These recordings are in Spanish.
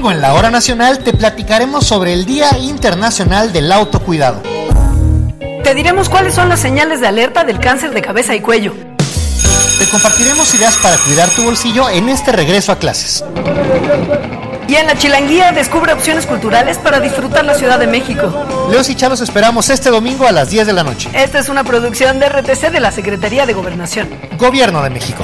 domingo en la Hora Nacional te platicaremos sobre el Día Internacional del Autocuidado. Te diremos cuáles son las señales de alerta del cáncer de cabeza y cuello. Te compartiremos ideas para cuidar tu bolsillo en este regreso a clases. Y en la Chilanguía descubre opciones culturales para disfrutar la Ciudad de México. Leos y Chalos esperamos este domingo a las 10 de la noche. Esta es una producción de RTC de la Secretaría de Gobernación. Gobierno de México.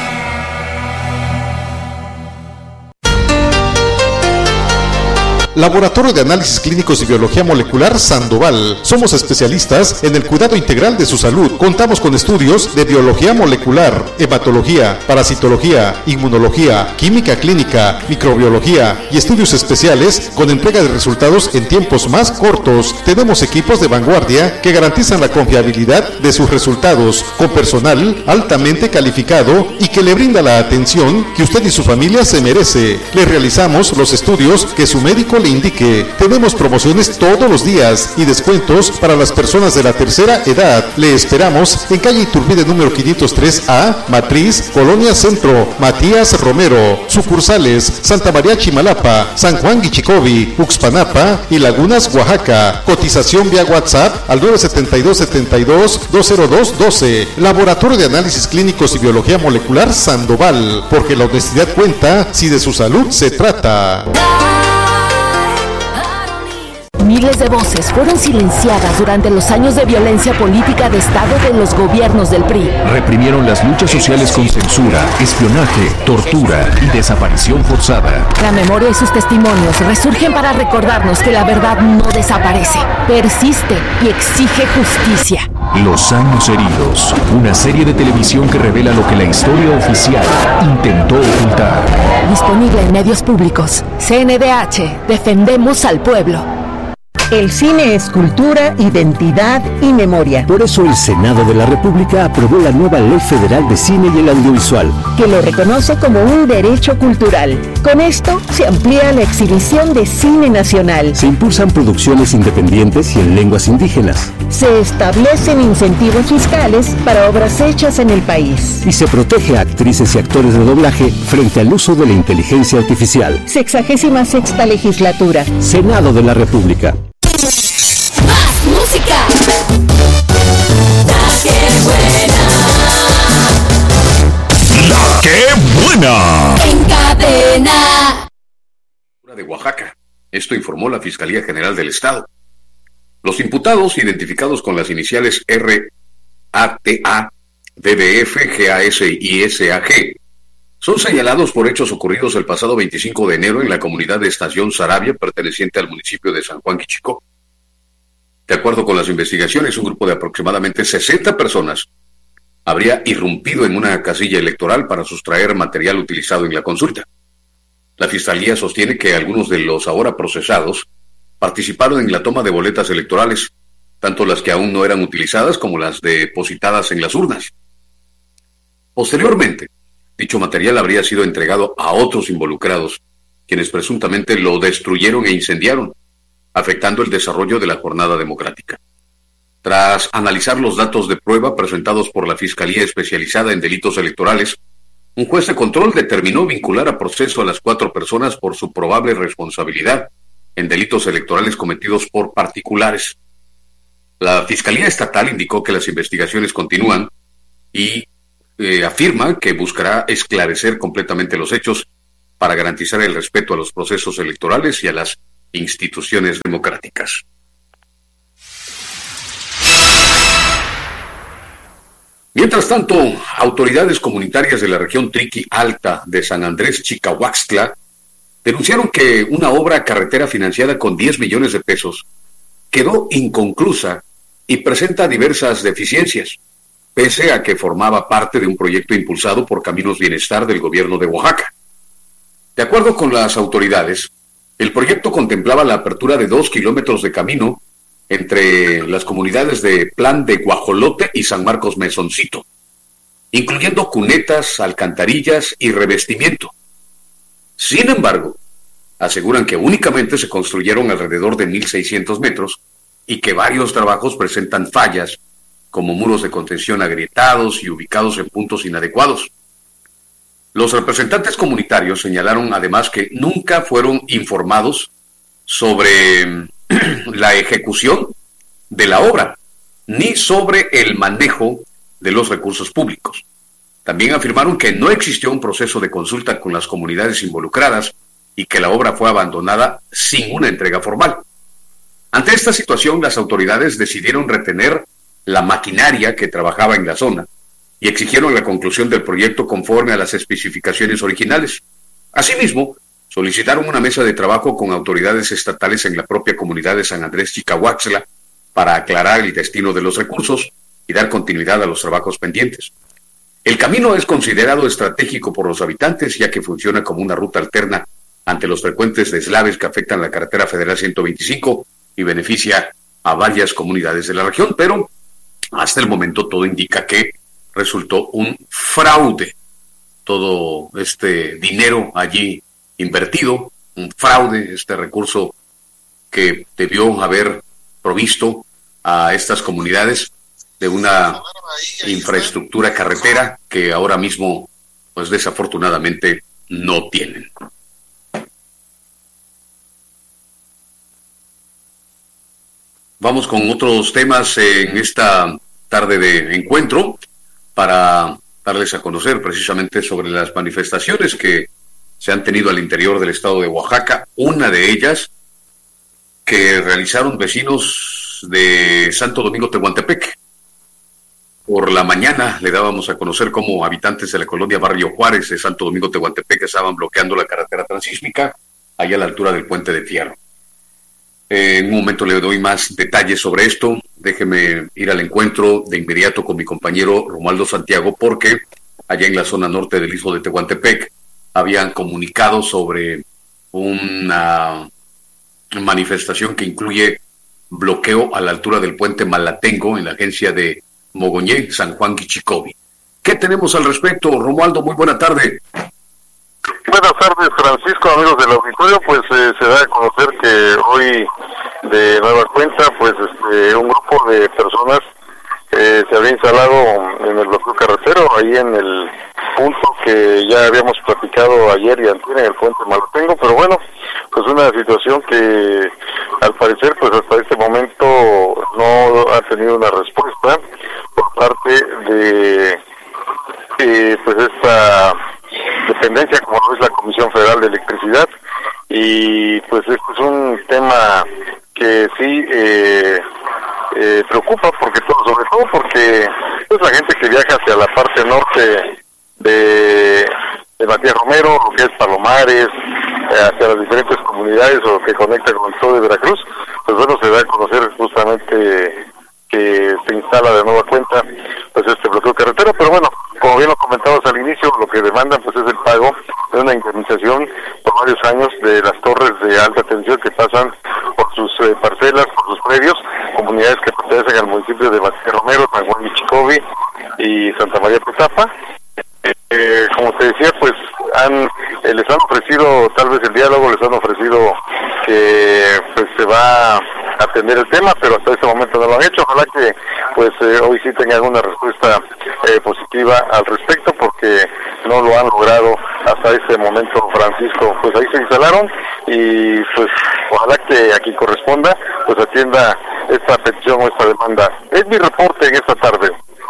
Laboratorio de Análisis Clínicos y Biología Molecular Sandoval. Somos especialistas en el cuidado integral de su salud. Contamos con estudios de biología molecular, hematología, parasitología, inmunología, química clínica, microbiología y estudios especiales con entrega de resultados en tiempos más cortos. Tenemos equipos de vanguardia que garantizan la confiabilidad de sus resultados, con personal altamente calificado y que le brinda la atención que usted y su familia se merece. Le realizamos los estudios que su médico le indique. Tenemos promociones todos los días y descuentos para las personas de la tercera edad. Le esperamos en calle Iturbide número 503A, Matriz, Colonia Centro, Matías Romero. Sucursales Santa María Chimalapa, San Juan Guichicovi, Uxpanapa y Lagunas, Oaxaca. Cotización vía WhatsApp al 972-72-20212. Laboratorio de Análisis Clínicos y Biología Molecular Sandoval, porque la honestidad cuenta si de su salud se trata. Miles de voces fueron silenciadas durante los años de violencia política de Estado de los gobiernos del PRI. Reprimieron las luchas sociales con censura, espionaje, tortura y desaparición forzada. La memoria y sus testimonios resurgen para recordarnos que la verdad no desaparece, persiste y exige justicia. Los años heridos, una serie de televisión que revela lo que la historia oficial intentó ocultar. Disponible en medios públicos. CNDH, defendemos al pueblo. El cine es cultura, identidad y memoria. Por eso el Senado de la República aprobó la nueva Ley Federal de Cine y el Audiovisual, que lo reconoce como un derecho cultural. Con esto se amplía la exhibición de cine nacional. Se impulsan producciones independientes y en lenguas indígenas. Se establecen incentivos fiscales para obras hechas en el país. Y se protege a actrices y actores de doblaje frente al uso de la inteligencia artificial. 66ª legislatura. Senado de la República. ¡Más música! ¡La que buena! ¡La que buena! En cadena. De Oaxaca. Esto informó la Fiscalía General del Estado. Los imputados, identificados con las iniciales RATA, DDF, GAS y SAG, son señalados por hechos ocurridos el pasado 25 de enero en la comunidad de Estación Sarabia, perteneciente al municipio de San Juan Quichicó. De acuerdo con las investigaciones, un grupo de aproximadamente 60 personas habría irrumpido en una casilla electoral para sustraer material utilizado en la consulta. La Fiscalía sostiene que algunos de los ahora procesados participaron en la toma de boletas electorales, tanto las que aún no eran utilizadas como las depositadas en las urnas. Posteriormente, dicho material habría sido entregado a otros involucrados, quienes presuntamente lo destruyeron e incendiaron, afectando el desarrollo de la jornada democrática. Tras analizar los datos de prueba presentados por la Fiscalía Especializada en Delitos Electorales, un juez de control determinó vincular a proceso a las 4 personas por su probable responsabilidad en delitos electorales cometidos por particulares. La Fiscalía Estatal indicó que las investigaciones continúan y afirma que buscará esclarecer completamente los hechos para garantizar el respeto a los procesos electorales y a las instituciones democráticas. Mientras tanto, autoridades comunitarias de la región Triqui Alta de San Andrés Chicahuaxtla denunciaron que una obra carretera financiada con 10 millones de pesos quedó inconclusa y presenta diversas deficiencias, pese a que formaba parte de un proyecto impulsado por Caminos Bienestar del gobierno de Oaxaca. De acuerdo con las autoridades, el proyecto contemplaba la apertura de 2 kilómetros de camino entre las comunidades de Plan de Guajolote y San Marcos Mesoncito, incluyendo cunetas, alcantarillas y revestimiento. Sin embargo, aseguran que únicamente se construyeron alrededor de 1,600 metros y que varios trabajos presentan fallas, como muros de contención agrietados y ubicados en puntos inadecuados. Los representantes comunitarios señalaron además que nunca fueron informados sobre la ejecución de la obra, ni sobre el manejo de los recursos públicos. También afirmaron que no existió un proceso de consulta con las comunidades involucradas y que la obra fue abandonada sin una entrega formal. Ante esta situación, las autoridades decidieron retener la maquinaria que trabajaba en la zona y exigieron la conclusión del proyecto conforme a las especificaciones originales. Asimismo, solicitaron una mesa de trabajo con autoridades estatales en la propia comunidad de San Andrés Chicahuaxtla para aclarar el destino de los recursos y dar continuidad a los trabajos pendientes. El camino es considerado estratégico por los habitantes, ya que funciona como una ruta alterna ante los frecuentes deslaves que afectan la carretera federal 125 y beneficia a varias comunidades de la región, pero hasta el momento todo indica que resultó un fraude. Todo este dinero allí invertido, un fraude, este recurso que debió haber provisto a estas comunidades de una infraestructura carretera que ahora mismo, pues desafortunadamente, no tienen. Vamos con otros temas en esta tarde de encuentro para darles a conocer precisamente sobre las manifestaciones que se han tenido al interior del estado de Oaxaca. Una de ellas que realizaron vecinos de Santo Domingo Tehuantepec. Por la mañana le dábamos a conocer cómo habitantes de la colonia Barrio Juárez de Santo Domingo Tehuantepec estaban bloqueando la carretera transísmica allá a la altura del Puente de Fierro. En un momento le doy más detalles sobre esto. Déjeme ir al encuentro de inmediato con mi compañero Romualdo Santiago, porque allá en la zona norte del istmo de Tehuantepec habían comunicado sobre una manifestación que incluye bloqueo a la altura del puente Malatengo en la agencia de Mogoñé, San Juan Guichicobi. ¿Qué tenemos al respecto, Romualdo? Muy buena tarde. Buenas tardes, Francisco, amigos del auditorio. Pues se da a conocer que hoy, de nueva cuenta, pues un grupo de personas se había instalado en el bloqueo carretero, ahí en el punto que ya habíamos platicado ayer y antier en el puente Malatengo, pero bueno, pues una situación que al parecer pues hasta este momento no ha tenido una respuesta por parte de pues esta dependencia como es la Comisión Federal de Electricidad, y pues este es un tema que sí preocupa, porque sobre todo porque pues la gente que viaja hacia la parte norte de Matías Romero, lo que es Palomares, hacia las diferentes comunidades o que conecta con el sur de Veracruz, pues bueno, se da a conocer justamente que se instala de nueva cuenta pues este bloqueo carretero, pero bueno, como bien lo comentabas al inicio, lo que demandan pues es el pago de una indemnización por varios años de las torres de alta tensión que pasan por sus parcelas, por sus predios, comunidades que pertenecen al municipio de Matías Romero, San Juan Guichicobi y Santa María Petapa. Como te decía, pues les han ofrecido tal vez el diálogo, les han ofrecido que pues se va a atender el tema, pero hasta este momento no lo han hecho. Ojalá que pues hoy sí tengan una respuesta positiva al respecto, porque no lo han logrado hasta este momento, Francisco. Pues ahí se instalaron y pues ojalá que a quien corresponda pues atienda esta petición o esta demanda. Es mi reporte en esta tarde.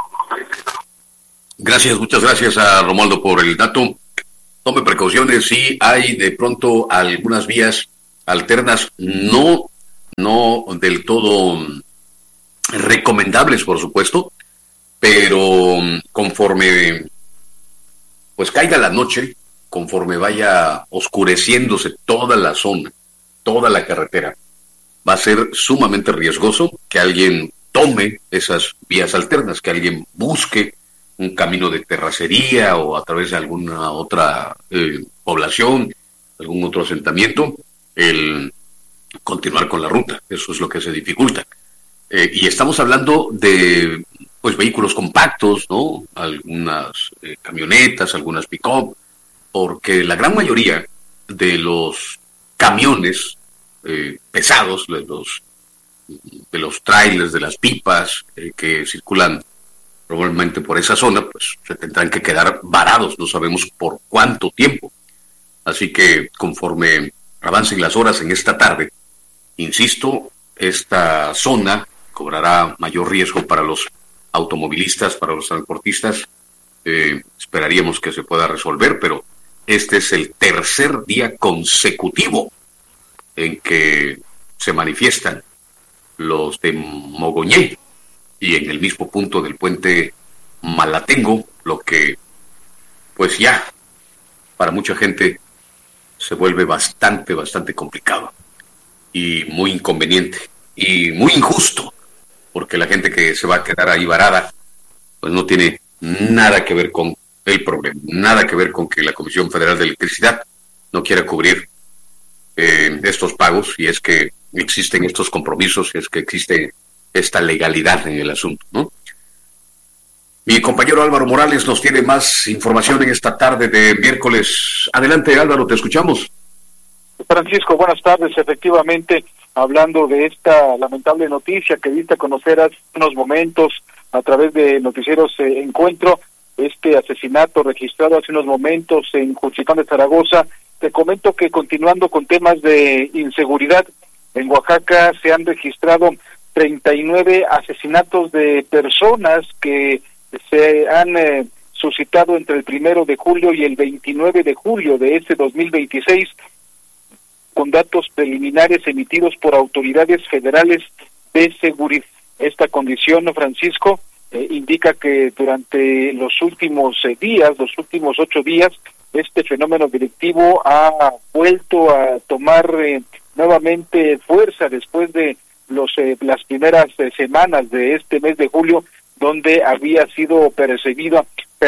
Gracias, muchas gracias a Romualdo por el dato. Tome precauciones, si hay de pronto algunas vías alternas, no del todo recomendables, por supuesto, pero conforme pues caiga la noche, conforme vaya oscureciéndose toda la zona, toda la carretera, va a ser sumamente riesgoso que alguien tome esas vías alternas, que alguien busque un camino de terracería o a través de alguna otra población, algún otro asentamiento, el continuar con la ruta. Eso es lo que se dificulta. Y estamos hablando de pues vehículos compactos, ¿no? Algunas camionetas, algunas pick-up, porque la gran mayoría de los camiones pesados, de los trailers, de las pipas que circulan probablemente por esa zona, pues se tendrán que quedar varados, no sabemos por cuánto tiempo. Así que conforme avancen las horas en esta tarde, insisto, esta zona cobrará mayor riesgo para los automovilistas, para los transportistas. Esperaríamos que se pueda resolver, pero este es el tercer día consecutivo en que se manifiestan los de Mogoñé y en el mismo punto del puente Malatengo, lo que pues ya para mucha gente se vuelve bastante complicado y muy inconveniente y muy injusto, porque la gente que se va a quedar ahí varada pues no tiene nada que ver con el problema, nada que ver con que la Comisión Federal de Electricidad no quiera cubrir estos pagos, y es que existen estos compromisos, y es que existe esta legalidad en el asunto, ¿no? Mi compañero Álvaro Morales nos tiene más información en esta tarde de miércoles. Adelante, Álvaro, te escuchamos. Francisco, buenas tardes. Efectivamente, hablando de esta lamentable noticia que diste a conocer hace unos momentos a través de Noticieros Encuentro, este asesinato registrado hace unos momentos en Juchitán de Zaragoza, te comento que continuando con temas de inseguridad, en Oaxaca se han registrado 39 asesinatos de personas que se han suscitado entre el 1 de julio y el 29 de julio de este 2026, con datos preliminares emitidos por autoridades federales de seguridad. Esta condición, Francisco, indica que durante los últimos días, los últimos 8 días, este fenómeno delictivo ha vuelto a tomar nuevamente fuerza después de las primeras semanas de este mes de julio, donde había sido percibida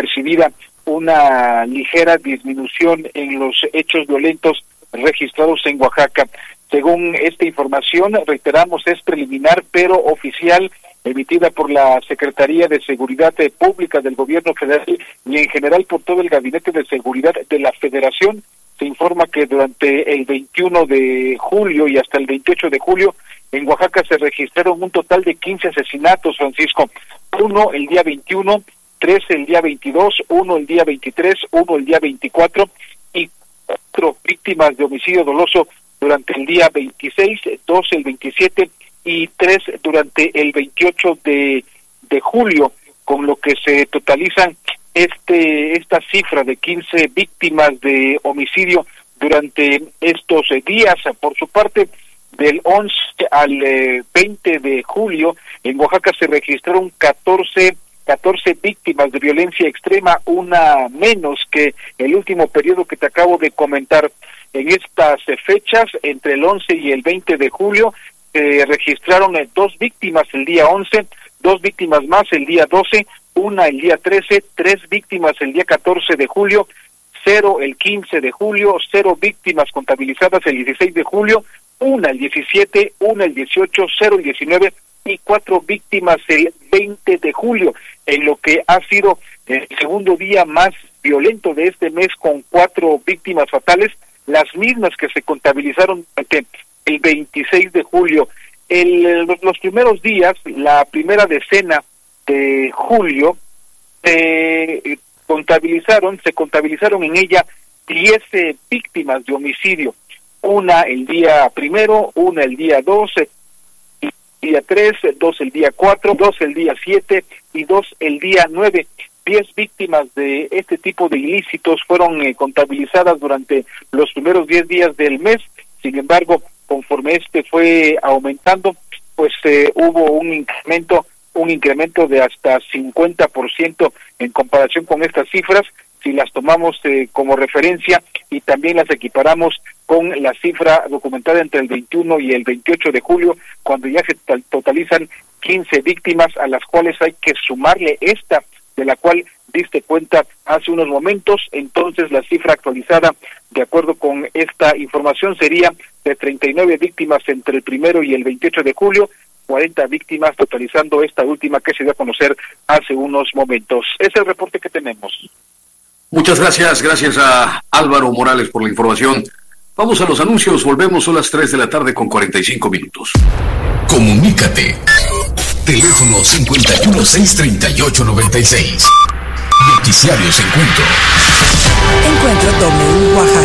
una ligera disminución en los hechos violentos registrados en Oaxaca. Según esta información, reiteramos, es preliminar pero oficial, emitida por la Secretaría de Seguridad Pública del Gobierno Federal y en general por todo el Gabinete de Seguridad de la Federación. Se informa que durante el 21 de julio y hasta el 28 de julio en Oaxaca se registraron un total de 15 asesinatos, Francisco. 1 el día 21, 3 el día 22, 1 el día 23, 1 el día 24 y 4 víctimas de homicidio doloso durante el día 26, 2 el 27 y 3 durante el 28 de julio, con lo que se totalizan esta cifra de 15 víctimas de homicidio durante estos días. Por su parte, del 11 al 20 de julio, en Oaxaca se registraron 14 víctimas de violencia extrema, una menos que el último periodo que te acabo de comentar. En estas fechas, entre el 11 y el 20 de julio, registraron 2 víctimas el día 11, 2 víctimas más el día 12, una el día 13, 3 víctimas el día 14 de julio, 0 el 15 de julio, 0 víctimas contabilizadas el 16 de julio, una el 17, una el 18, 0 el 19 y 4 víctimas el 20 de julio, en lo que ha sido el segundo día más violento de este mes, con 4 víctimas fatales, las mismas que se contabilizaron durante el 26 de julio. Los primeros días, la primera decena de julio, se contabilizaron en ella 10 víctimas de homicidio, una el día 1, una el día 12, el día 3, 2 el día 4, 2 el día 7 y 2 el día 9. 10 víctimas de este tipo de ilícitos fueron contabilizadas durante los primeros 10 días del mes. Sin embargo, conforme este fue aumentando, pues hubo un incremento de hasta 50% en comparación con estas cifras, si las tomamos como referencia y también las equiparamos con la cifra documentada entre el 21 y el 28 de julio, cuando ya se totalizan 15 víctimas, a las cuales hay que sumarle esta de la cual diste cuenta hace unos momentos. Entonces la cifra actualizada, de acuerdo con esta información, sería de 39 víctimas entre el 1 y el 28 de julio, 40 víctimas, totalizando esta última que se dio a conocer hace unos momentos. Es el reporte que tenemos. Muchas gracias a Álvaro Morales por la información. Vamos a los anuncios, volvemos, son las 3 de la tarde con 45 minutos. Comunícate Teléfono 5163896. Noticiarios Encuentro. Encuentro W Oaxaca.